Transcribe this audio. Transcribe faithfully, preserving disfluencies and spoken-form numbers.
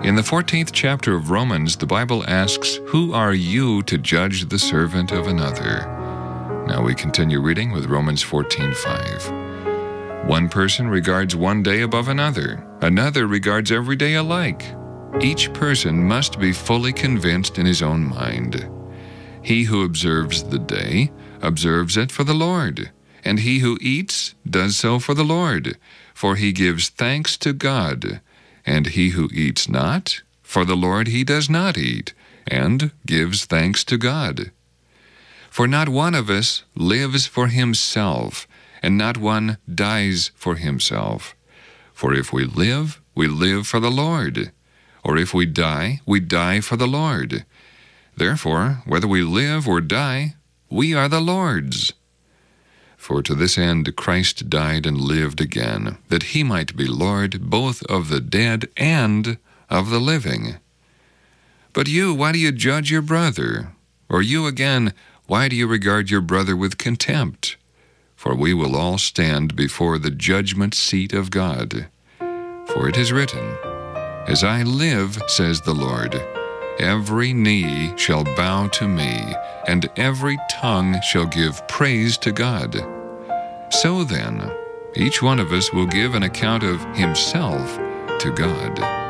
In the fourteenth chapter of Romans, the Bible asks, "Who are you to judge the servant of another?" Now we continue reading with Romans fourteen five. One person regards one day above another. Another regards every day alike. Each person must be fully convinced in his own mind. He who observes the day observes it for the Lord, and he who eats does so for the Lord, for he gives thanks to God. And he who eats not, for the Lord he does not eat, and gives thanks to God. For not one of us lives for himself, and not one dies for himself. For if we live, we live for the Lord, or if we die, we die for the Lord. Therefore, whether we live or die, we are the Lord's. For to this end Christ died and lived again, that he might be Lord both of the dead and of the living. But you, why do you judge your brother? Or you again, why do you regard your brother with contempt? For we will all stand before the judgment seat of God. For it is written, "As I live, says the Lord, every knee shall bow to me, and every tongue shall give praise to God." So then, each one of us will give an account of himself to God.